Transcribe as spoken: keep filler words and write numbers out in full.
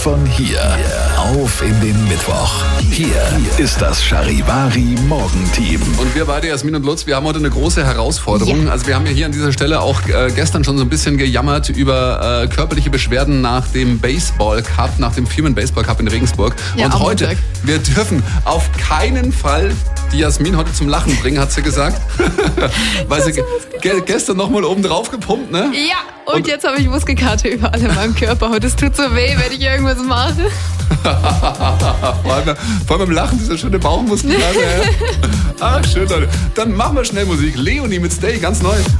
von hier auf in den Mittwoch. Hier ist das Charivari Morgenteam. Und wir beide, Jasmin und Lutz, wir haben heute eine große Herausforderung. Ja. Also wir haben ja hier an dieser Stelle auch äh, gestern schon so ein bisschen gejammert über äh, körperliche Beschwerden nach dem Baseball Cup, nach dem Firmen Baseball Cup in Regensburg. Ja, und am heute, Montag. wir dürfen auf keinen Fall die Jasmin heute zum Lachen bringen, hat sie gesagt. Weil sie ge ge gestern nochmal oben drauf gepumpt, ne? Ja, und, Und- jetzt habe ich Muskelkater überall in meinem Körper. Und es tut so weh, wenn ich irgendwas mache. vor, allem, vor allem im Lachen, dieser schöne Bauchmuskelkater. Ja. Ach, schön, Leute. Dann machen wir schnell Musik. Leonie mit Stay, ganz neu.